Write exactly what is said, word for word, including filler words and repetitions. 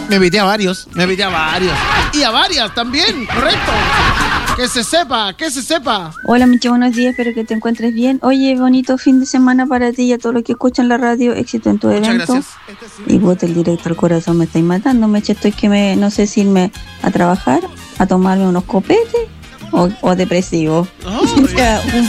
Me invité a varios, me invité a varios. Y a varias también, correcto. Que se sepa, que se sepa. Hola, Micho, buenos días, espero que te encuentres bien. Oye, bonito fin de semana para ti y a todos los que escuchan la radio. Éxito en tu Muchas evento. gracias. Y vos, el directo al corazón, me estáis matando. Me estoy que me, no sé si irme a trabajar, a tomarme unos copetes o, o depresivo. Oh, Ya, un